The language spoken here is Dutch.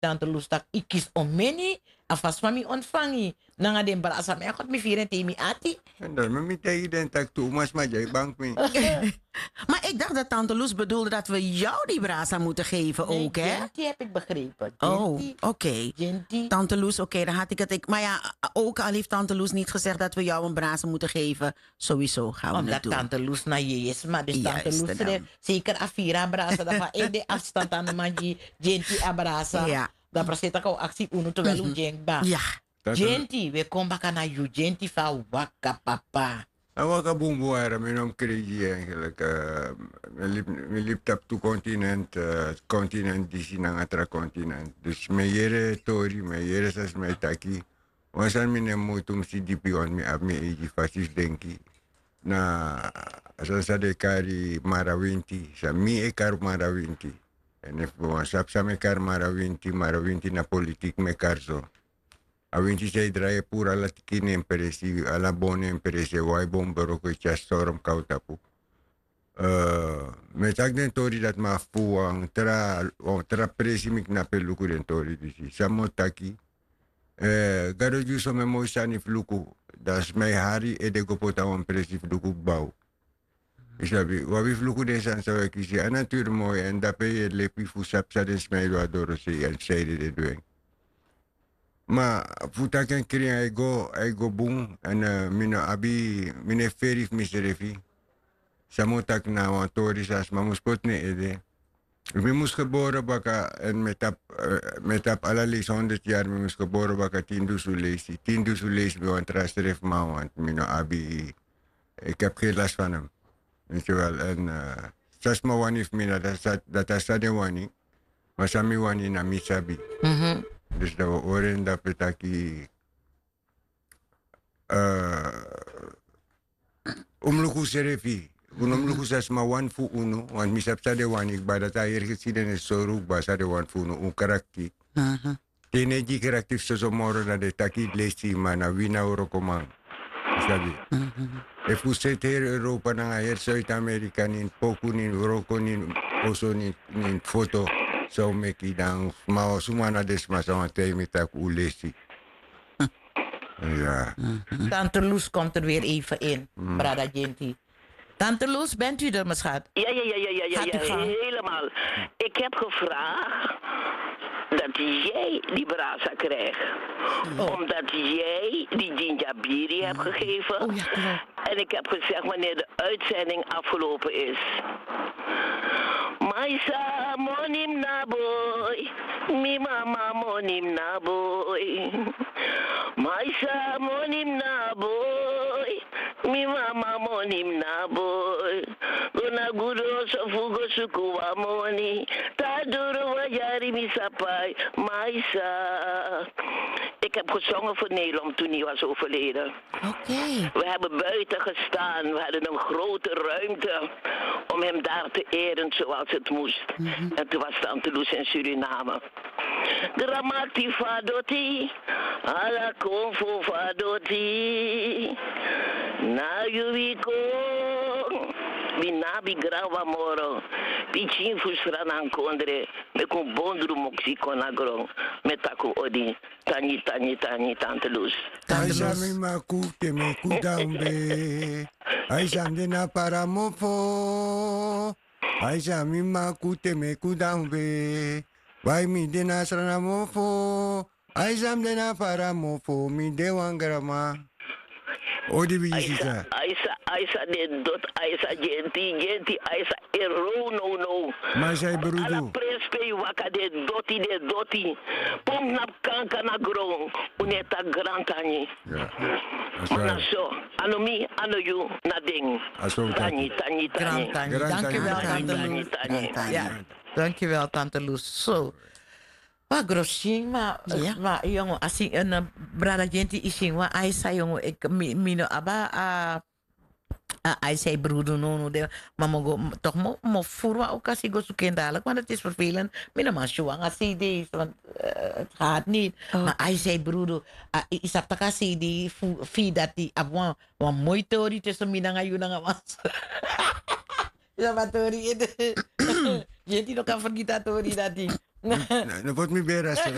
tante lustak ikis omeni, afas mami ontvangi. Nanga den brasa me akot mi firen temi ati. En dan me tegen den tak toe, mas maar jij bank me. Maar ik dacht dat Tante Loes bedoelde dat we jou die brasa moeten geven ook, hè? Genti heb ik begrepen. Oh, Genti, oké. Genti. Tante Loes, oké, dan had ik het. Maar ja, ook al heeft Tante Loes niet gezegd dat we jou een brasa moeten geven, sowieso gaan we Omdat het doen. tante Loes na je is, maar dus tante Juist, Loes dan. zeker afira brasa, dat van de afstand aan de manji, Genti abrasa. Ja. Dat presenta ko actie uno terwijl u jengba. Ja. Genti, we komen back naar you, Genti van waka papa. En wat een boemboe era, mijn naam crazy eigenlijk. Me liep op toe continent, continent die zien aan het continent. Dus mijn jere tori, mijn jere sas mijn taki. Was aan mijn moet om si dipi on me ab me eji fasis denki. Na sa de kari marawinti, sa mi e kar marawinti. En if we sap sa me kar marawinti na politiek me kar zo. Awinti sei draai pura la tikini impresi, alla bone impresi, wai bombero ko cha storm kautapu. Me tak den tori dat ma fuang tra presimik na peluku den tori disi. Samotaki. Garo juso me moisani fluku. Das mai hari e de gopota on presi fluku bau. Isabi, wabi fluku den san sa kisi anatur mooi en dape lepi fu sapsa den smaido adoro se en seide de dueng. Maar futa kan kring I go boom en mina abi mine ferif miserefi. Samotak na wan toris as mamuspot ne ede. Ik moest geboren baka en met op allerlei 100 jaar ik moest geboren baka 10.000 lees. 10.000 lees bij een trastref maar want mina abi ik heb geen last van hem. Weet je wel en sas ma wanif mina dat is wani. Maar sami wani na misabi. Dus dat we oren dat petaki umluku serefi. Umluku sas ma wan fu uno, want misap sa de wan ik ba dat ayer geschiedenis soru ba sa de wan fu uno un karakti. Teneji karaktif so moro na de taki lesi ma na wina orokomang. Sabi. E fu seter Europa na ayer Zuid-Amerika nin poku nin Uroko nin oso nin foto. Zo meki dan maar sumana desma sama temita ulesi. Ja. Tante Loes komt er weer even in, Brada Genti. Tante Loes, bent u er, mijn schat? Ja, Gaat u gang. helemaal. Ik heb gevraagd dat jij die brasa krijgt. Omdat jij die ginjabiri hebt gegeven. Oh ja, klopt. En ik heb gezegd wanneer de uitzending afgelopen is. Maisa monim na boy, mi mama monim na boy. Maisa monim na boy, mi mama monim na boy. Gona gudo so fugo suku wa moni, ta duro wa jari mi sapai, Maisa. Ik heb gezongen voor Nederland toen hij was overleden. Oké. We hebben buiten gestaan. We hadden een grote ruimte om hem daar te eren zoals het moest. En toen was Tante Loes in Suriname. Gramati fadoti, ala konfo fadoti. Na yuwiko, binabi grawa moro. Pichin fusran kondre, me kon bondru moksi konagrong. Metako odi, tani Tante Loes. Aisha mi maku te me kudambe. Aisha de na paramofo. Aisha mi maku te me kudambe. Wai mi de na sranamofo. Aisha de na paramofo mi de wangrama. Odi bijisa. Aisa de dot Aisa Genti Aisa ero no. Maar zij Ala broedo. prespe waka de doti. Pom nap kanka na grong. Uneta grantani. Ja. Ona so. Ano mi, ano you, na ding. Aso Tani. Grand Tani. Dankjewel, Tante Loes. Ja, dankjewel, Tante Loes. Zo. Maar grossing, maar jongen, als ik een Brada Genti is, jongen, hij zei, jongen, ik mino aba hij zei broeder no maar toch mo voeren ook als ik go zoeken dadelijk want het is vervelend mina maar zo aan CD want het gaat niet maar hij zei broeder is dat taka CD fi dat die abwan wan mooi tori tussen mina en juna was ja wat tori je die nog kan vergeten tori dat die Nou, wordt me weer